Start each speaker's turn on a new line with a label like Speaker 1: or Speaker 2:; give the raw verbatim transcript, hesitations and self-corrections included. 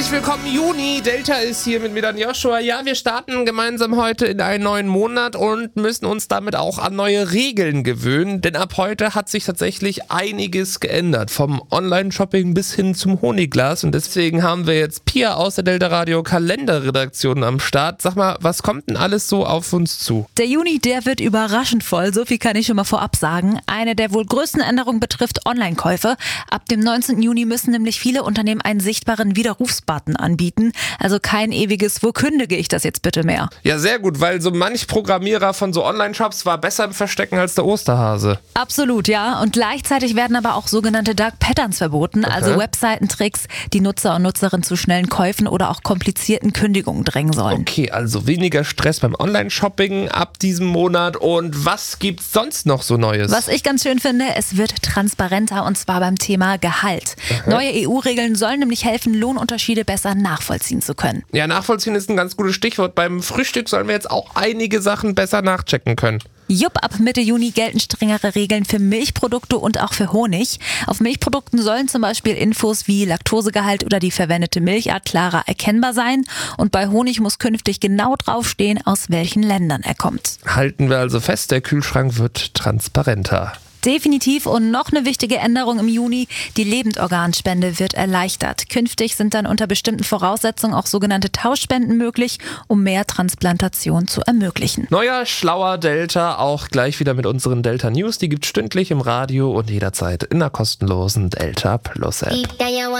Speaker 1: Willkommen Juni, Delta ist hier mit mir dann Joshua. Ja, wir starten gemeinsam heute in einen neuen Monat und müssen uns damit auch an neue Regeln gewöhnen, denn ab heute hat sich tatsächlich einiges geändert, vom Online-Shopping bis hin zum Honigglas, und deswegen haben wir jetzt Pia aus der Delta Radio Kalenderredaktion am Start. Sag mal, was kommt denn alles so auf uns zu?
Speaker 2: Der Juni, der wird überraschend voll, so viel kann ich schon mal vorab sagen. Eine der wohl größten Änderungen betrifft Online-Käufe. Ab dem neunzehnten Juni müssen nämlich viele Unternehmen einen sichtbaren Widerrufsbutton anbieten. Also kein ewiges, wo kündige ich das jetzt bitte mehr.
Speaker 1: Ja, sehr gut, weil so manch Programmierer von so Online-Shops war besser im Verstecken als der Osterhase.
Speaker 2: Absolut, ja. Und gleichzeitig werden aber auch sogenannte Dark Patterns verboten, okay. Also Webseitentricks, die Nutzer und Nutzerinnen zu schnellen Käufen oder auch komplizierten Kündigungen drängen sollen.
Speaker 1: Okay, also weniger Stress beim Online-Shopping ab diesem Monat. Und was gibt's sonst noch so Neues?
Speaker 2: Was ich ganz schön finde, es wird transparenter, und zwar beim Thema Gehalt. Okay. Neue E U-Regeln sollen nämlich helfen, Lohnunterschiede besser nachvollziehen zu können.
Speaker 1: Ja, nachvollziehen ist ein ganz gutes Stichwort. Beim Frühstück sollen wir jetzt auch einige Sachen besser nachchecken können.
Speaker 2: Jupp, ab Mitte Juni gelten strengere Regeln für Milchprodukte und auch für Honig. Auf Milchprodukten sollen zum Beispiel Infos wie Laktosegehalt oder die verwendete Milchart klarer erkennbar sein. Und bei Honig muss künftig genau draufstehen, aus welchen Ländern er kommt.
Speaker 1: Halten wir also fest, der Kühlschrank wird transparenter.
Speaker 2: Definitiv. Und noch eine wichtige Änderung im Juni: die Lebendorganspende wird erleichtert. Künftig sind dann unter bestimmten Voraussetzungen auch sogenannte Tauschspenden möglich, um mehr Transplantation zu ermöglichen.
Speaker 1: Neuer, schlauer Delta, auch gleich wieder mit unseren Delta News. Die gibt's stündlich im Radio und jederzeit in der kostenlosen Delta Plus App.